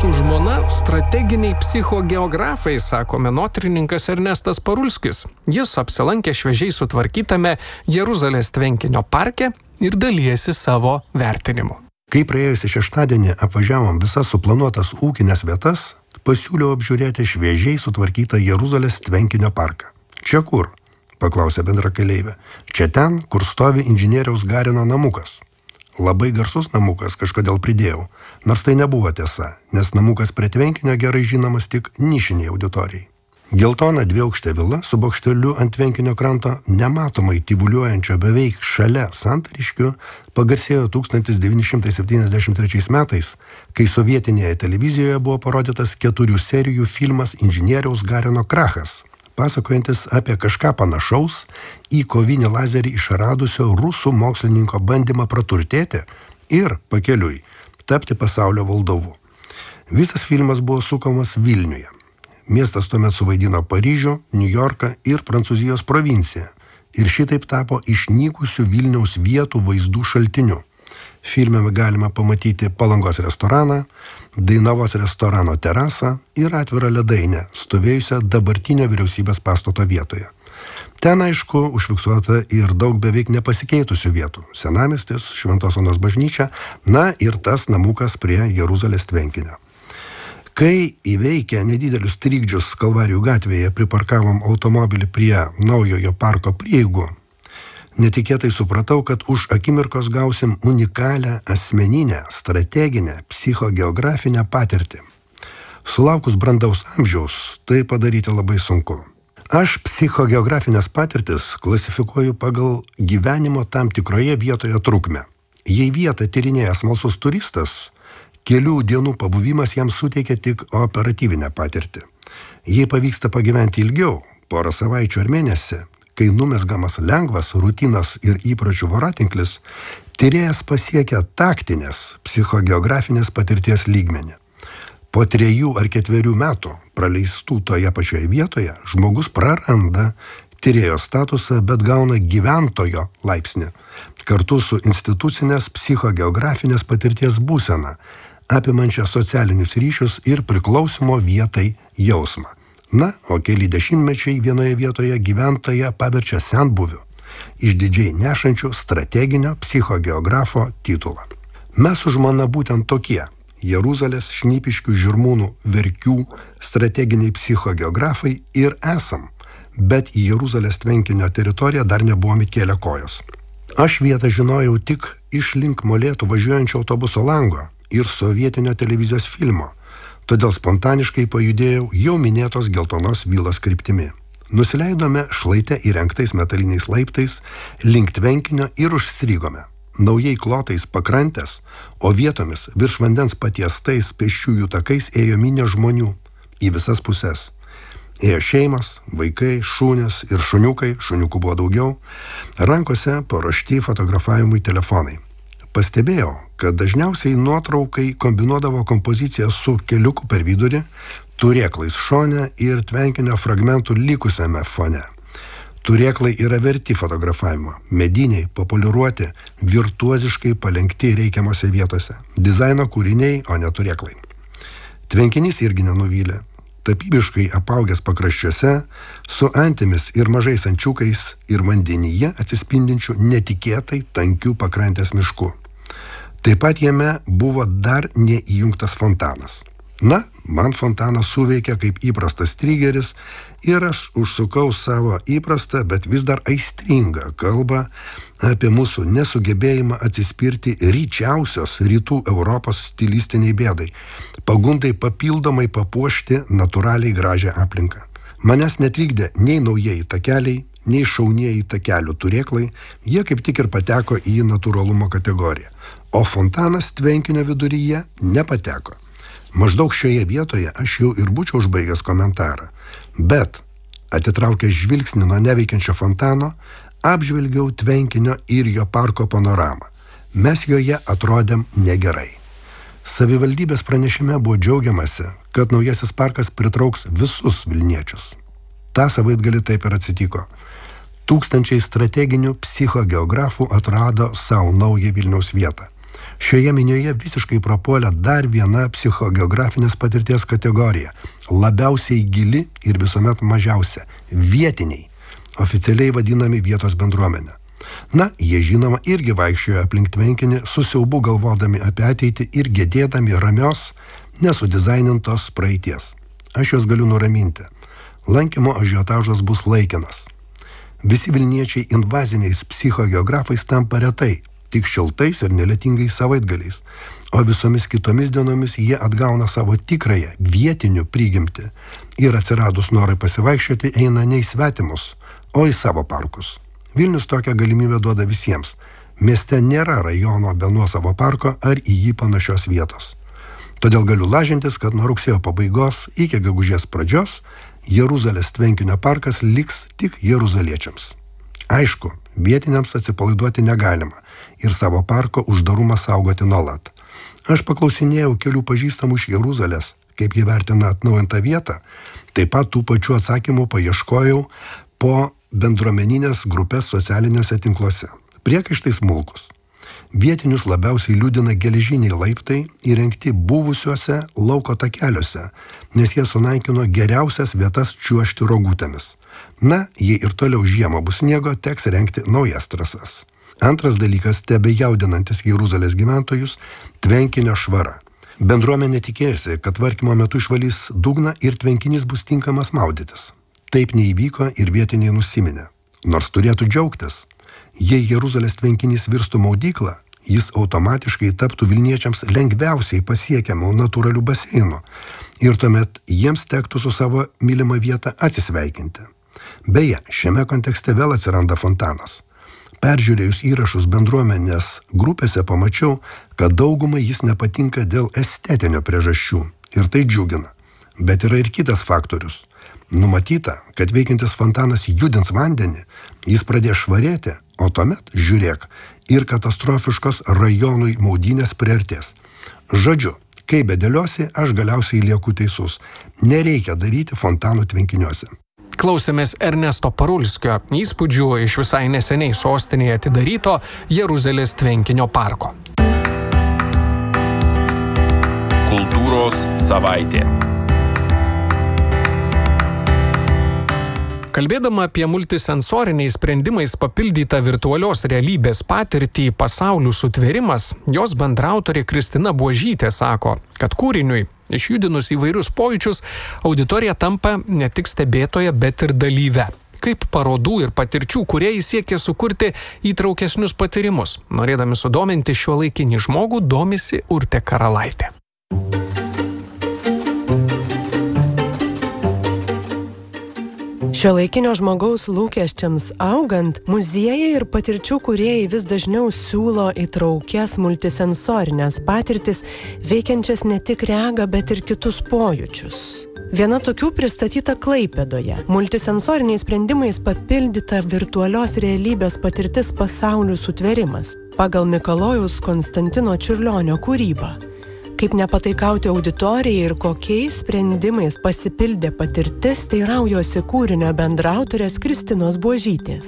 su žmona strateginiai psichogeografai, sako menotyrininkas Ernestas Parulskis. Jis apsilankė šviežiai sutvarkytame Jeruzalės tvenkinio parke ir dalijasi savo vertinimu. Kai praėjusį šeštadienį apvažiavom visas suplanuotas ūkinės vietas, pasiūliau apžiūrėti šviežiai sutvarkytą Jeruzalės tvenkinio parką. Čia kur? Paklausė bendrakeleivė. Čia ten, kur stovi inžinieriaus Garino namukas. Labai garsus namukas, kažkodėl pridėjau, nors tai nebuvo tiesa, nes namukas prie tvenkinio gerai žinomas tik nišiniai auditorijai. Geltona dviaukštė vila su bokšteliu ant tvenkinio kranto, nematomai tyvuliuojančio beveik šalia Santariškių, pagarsėjo 1973 metais, kai sovietinėje televizijoje buvo parodytas 4 serijų filmas Inžinieriaus Garino krachas, pasakojantis apie kažką panašaus į kovinį lazerį išradusio rusų mokslininko bandymą praturtėti ir, pakeliui, tapti pasaulio valdovu. Visas filmas buvo sukomas Vilniuje. Miestas tuomet suvaidino Paryžių, Niujorką ir Prancūzijos provinciją ir šitaip tapo išnykusių Vilniaus vietų vaizdų šaltiniu. Filme galima pamatyti Palangos restoraną, Dainavos restorano terasą ir atvirą ledainę, stovėjusią dabartinio vyriausybės pastato vietoje. Ten, aišku, užfiksuota ir daug beveik nepasikeitusių vietų. Senamiestis, Šventos Onos bažnyčia, na ir tas namukas prie Jeruzalės tvenkinio. Kai įveikę nedidelius trikdžius Kalvarijų gatvėje priparkavom automobilį prie naujojo parko prieigų, netikėtai supratau, kad už akimirkos gausim unikalią asmeninę, strateginę, psichogeografinę patirtį. Sulaukus brandaus amžiaus, tai padaryti labai sunku. Aš psichogeografinės patirtis klasifikuoju pagal gyvenimo tam tikroje vietoje trukmę. Jei vietą tyrinėja smalsus turistas, kelių dienų pabuvimas jam suteikia tik operatyvinę patirtį. Jei pavyksta pagyventi ilgiau, porą savaičių ar mėnesį, kai numesgamas lengvas rutinos ir įpročių voratinklis, tyrėjas pasiekia taktinės psichogeografinės patirties lygmenį. Po 3 ar 4 metų praleistų toje pačioje vietoje žmogus praranda tyrėjo statusą, bet gauna gyventojo laipsnį, kartu su institucinės psichogeografinės patirties būsena, apimančią socialinius ryšius ir priklausimo vietai jausmą. Na, o keli dešimtmečiai vienoje vietoje gyventoją paverčia senbuviu, išdidžiai nešančių strateginio psichogeografo titulą. Mes su žmona būtent tokie Jeruzalės, Šnipiškių, Žirmūnų, Verkių strateginiai psichogeografai ir esam, bet į Jeruzalės tvenkinio teritoriją dar nebuvom įkėlę kojos. Aš vietą žinojau tik iš link Molėtų važiuojančio autobuso lango ir sovietinio televizijos filmo, todėl spontaniškai pajudėjau jau minėtos geltonos vilos kryptimi. Nusileidome šlaite įrengtais metaliniais laiptais link tvenkinio ir užstrigome. Naujai klotais pakrantės, o vietomis virš vandens patiestais pėsčiųjų takais ėjo minia žmonių į visas puses. Ėjo šeimos, vaikai, šunės ir šuniukai, šuniukų buvo daugiau, rankose paruošti fotografavimui telefonai. Pastebėjau, kad dažniausiai nuotraukai kombinuodavo kompoziciją su keliuku per vidurį, turėklais šone ir tvenkinio fragmentų likusiame fone. Turėklai yra verti fotografavimo, mediniai, populiaruoti, virtuoziškai palenkti reikiamose vietose. Dizaino kūriniai, o ne turėklai. Tvenkinys irgi nenuvylė. Tapybiškai apaugęs pakraščiuose, su antimis ir mažais ančiukais ir vandenyje atsispindinčių netikėtai tankių pakrantės miškų. Taip pat jame buvo dar neįjungtas fontanas. Na, man fontanas suveikė kaip įprastas trigeris ir aš užsukau savo įprastą, bet vis dar aistringą kalbą apie mūsų nesugebėjimą atsispirti ryčiausios rytų Europos stilistiniai bėdai, pagundai papildomai papuošti natūraliai gražią aplinką. Manęs netrikdė nei naujieji takeliai, nei šaunieji takelių turėklai, jie kaip tik ir pateko į natūralumo kategoriją, o fontanas tvenkinio viduryje nepateko. Maždaug šioje vietoje aš jau ir būčiau užbaigęs komentarą, bet atitraukęs žvilgsnį nuo neveikiančio fontano, apžvelgiau tvenkinio ir jo parko panoramą. Mes joje atrodėm negerai. Savivaldybės pranešime buvo džiaugiamasi, kad naujasis parkas pritrauks visus vilniečius. Ta savaitgalį taip ir atsitiko. Tūkstančiai strateginių psichogeografų atrado savo naują Vilniaus vietą. Šioje minioje visiškai prapuolė dar viena psichogeografinės patirties kategorija – labiausiai gili ir visuomet mažiausia – vietiniai, oficialiai vadinami vietos bendruomenė. Na, jie žinoma irgi vaikščiojo aplink tvenkinį, su siaubu galvodami apie ateitį ir gedėdami ramios, nesudizainintos praeities. Aš juos galiu nuraminti. Lankymo ažiotažas bus laikinas. Visi Vilniečiai invaziniais psichogeografais tampa retai, tik šiltais ir nelietingais savaitgaliais, o visomis kitomis dienomis jie atgauna savo tikrąją vietinių prigimtį ir atsiradus norai pasivaikščioti eina ne į svetimus, o į savo parkus. Vilnius tokią galimybę duoda visiems. Mieste nėra rajono be nuosavo parko ar į jį panašios vietos. Todėl galiu lažintis, kad nuo rugsėjo pabaigos iki gegužės pradžios Jeruzalės tvenkinio parkas liks tik jeruzaliečiams. Aišku, vietiniams atsipalaiduoti negalima ir savo parko uždarumą saugoti nuolat. Aš paklausinėjau kelių pažįstamų iš Jeruzalės, kaip jie vertina atnaujintą vietą, taip pat tų pačių atsakymų paieškojau po bendruomeninės grupės socialiniuose tinkluose. Priekaištai smulkus. Vietinius labiausiai liūdina geležiniai laiptai įrengti buvusiuose lauko takeliuose, nes jie sunaikino geriausias vietas čiuožti rogutėmis. Na, jei ir toliau žiemą bus sniego, teks rengti naujas trasas. Antras dalykas, tebejaudinantis Jeruzalės gyventojus – tvenkinio švara. Bendruomenė tikėjosi, kad tvarkymo metu išvalys dugną ir tvenkinys bus tinkamas maudytis. Taip neįvyko ir vietiniai nusiminė. Nors turėtų džiaugtis. Jei Jeruzalės tvenkinys virstų maudyklą, jis automatiškai taptų Vilniečiams lengviausiai pasiekiamų natūralių baseinų ir tuomet jiems tektų su savo mylimą vietą atsisveikinti. Beje, šiame kontekste vėl atsiranda fontanas. Peržiūrėjus įrašus bendruomenės grupėse pamačiau, kad daugumai jis nepatinka dėl estetinio priežasčių ir tai džiugina. Bet yra ir kitas faktorius. Numatyta, kad veikiantis fontanas judins vandenį, jis pradės švarėti, o tuomet, žiūrėk, ir katastrofiškos rajonui maudynės priartės. Žodžiu, kai bedėliosi, aš galiausiai lieku teisus. Nereikia daryti fontanų tvenkiniuose. Klausėmės Ernesto Parulskio įspūdžių iš visai neseniai sostinėje atidaryto Jeruzalės tvenkinio parko. Kultūros savaitė. Kalbėdama apie multisensoriniais sprendimais papildytą virtualios realybės patirtį pasaulių sutvėrimas, jos bendraautorė Kristina Buožytė sako, kad kūriniui, išjudinus įvairius pojūčius, auditorija tampa ne tik stebėtoja, bet ir dalyve. Kaip parodų ir patirčių kūrėjai siekia sukurti įtraukesnius patyrimus. Norėdami sudominti šiuolaikinį žmogų, domisi Urtė Karalaitė. Šiuolaikinio žmogaus lūkesčiams augant, muziejai ir patirčių kūrėjai vis dažniau siūlo įtraukės multisensorinės patirtis, veikiančias ne tik regą, bet ir kitus pojūčius. Viena tokių pristatyta Klaipėdoje. Multisensoriniais sprendimais papildyta virtualios realybės patirtis pasaulių sutvėrimas pagal Mikalojaus Konstantino Čiurlionio kūrybą. Kaip nepataikauti auditorijai ir kokiais sprendimais pasipildė patirtis, teiraujosi kūrinio bendraautorės Kristinos Buožytės.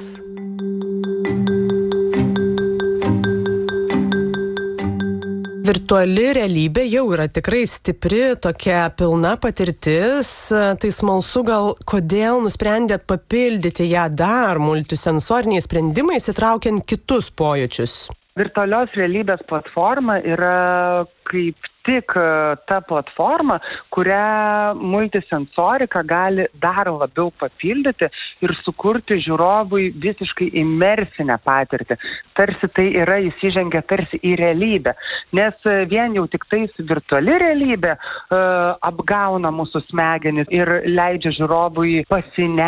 Virtuali realybė jau yra tikrai stipri, tokia pilna patirtis. Tai smalsu gal, kodėl nusprendėt papildyti ją dar multisensoriniais sprendimais, įtraukiant kitus pojūčius? Virtualios realybės platforma yra kaip tik ta platforma, kurią multisensoriką gali dar labiau papildyti ir sukurti žiūrovui visiškai imersinę patirtį. Tarsi tai yra įsižengia tarsi į realybę, nes vien jau tik tais virtuali realybė apgauna mūsų smegenis ir leidžia žiūrovui